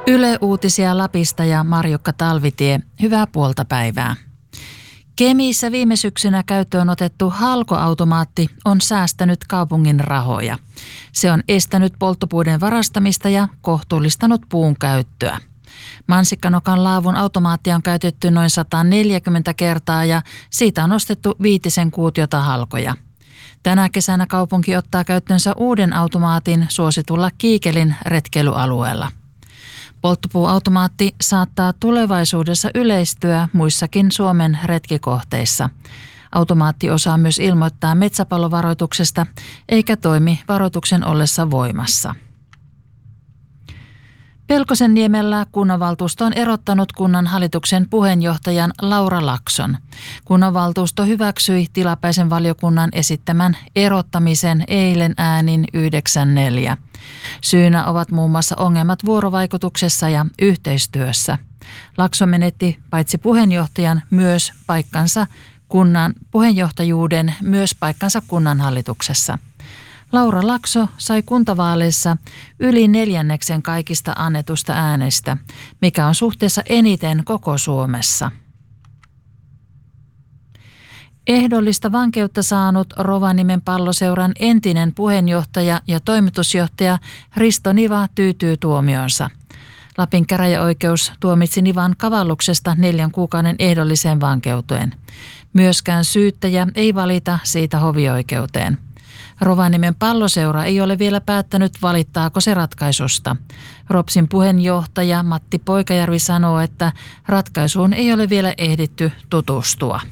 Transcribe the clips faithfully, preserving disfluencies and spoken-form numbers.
Yle Uutisia Lapista ja Marjukka Talvitie. Hyvää puolta päivää. Kemiissä viime syksynä käyttöön otettu halkoautomaatti on säästänyt kaupungin rahoja. Se on estänyt polttopuiden varastamista ja kohtuullistanut puun käyttöä. Mansikkanokan laavun automaattia on käytetty noin sata neljäkymmentä kertaa ja siitä on ostettu viitisen kuutiota halkoja. Tänä kesänä kaupunki ottaa käyttöönsä uuden automaatin suositulla Kiikelin retkeilyalueella. Polttopuuautomaatti saattaa tulevaisuudessa yleistyä muissakin Suomen retkikohteissa. Automaatti osaa myös ilmoittaa metsäpalovaroituksesta eikä toimi varoituksen ollessa voimassa. Pelkosenniemellä kunnanvaltuusto on erottanut kunnan hallituksen puheenjohtajan Laura Lakson. Kunnanvaltuusto hyväksyi tilapäisen valiokunnan esittämän erottamisen eilen äänin yhdeksän neljä. Syynä ovat muun muassa ongelmat vuorovaikutuksessa ja yhteistyössä. Lakso menetti paitsi puheenjohtajan myös paikkansa kunnan puheenjohtajuuden myös paikkansa kunnanhallituksessa. Laura Lakso sai kuntavaaleissa yli neljänneksen kaikista annetusta äänestä, mikä on suhteessa eniten koko Suomessa. Ehdollista vankeutta saanut Rovaniemen Palloseuran entinen puheenjohtaja ja toimitusjohtaja Risto Niva tyytyy tuomionsa. Lapin käräjäoikeus tuomitsi Nivan kavalluksesta neljän kuukauden ehdolliseen vankeuteen. Myöskään syyttäjä ei valita siitä hovioikeuteen. Rovaniemen Palloseura ei ole vielä päättänyt, valittaako se ratkaisusta. Ropsin puheenjohtaja Matti Poikajärvi sanoo, että ratkaisuun ei ole vielä ehditty tutustua.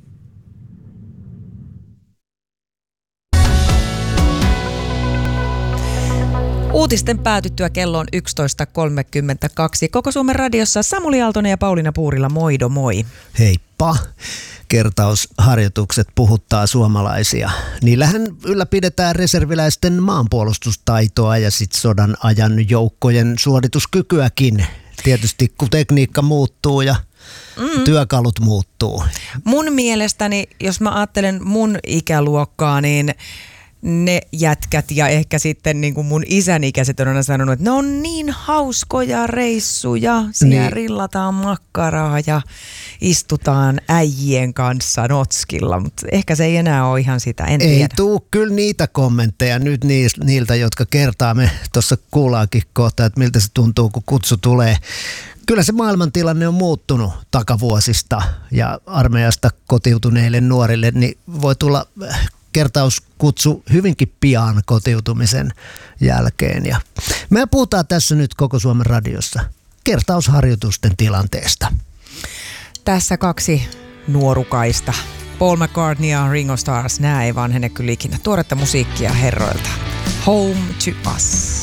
Uutisten päätyttyä kello on yksitoista kolmekymmentäkaksi. Koko Suomen radiossa Samuli Aaltonen ja Pauliina Puurila, moido moi. Heippa. Kertausharjoitukset puhuttaa suomalaisia. Niillähän ylläpidetään reserviläisten maanpuolustustaitoa ja sitten sodan ajan joukkojen suorituskykyäkin. Tietysti kun tekniikka muuttuu ja mm. työkalut muuttuu. Mun mielestäni, jos mä ajattelen mun ikäluokkaa, niin ne jätkät ja ehkä sitten niin kuin mun isän ikäiset on aina sanonut, että ne on niin hauskoja reissuja. Siellä niin. Rillataan makkaraa ja istutaan äijien kanssa notskilla, mutta ehkä se ei enää ole ihan sitä, en ei tiedä. Ei tuu kyllä niitä kommentteja nyt niiltä, jotka kertaa me tuossa kuullaankin kohta, että miltä se tuntuu, kun kutsu tulee. Kyllä se maailmantilanne on muuttunut takavuosista ja armeijasta kotiutuneille nuorille, niin voi tulla kertauskutsu hyvinkin pian kotiutumisen jälkeen. Ja me puhutaan tässä nyt koko Suomen radiossa kertausharjoitusten tilanteesta. Tässä kaksi nuorukaista. Paul McCartney ja Ringo Starr, nämä ei vanhene kyllä ikinä. Tuoretta musiikkia herroilta. Home to Us.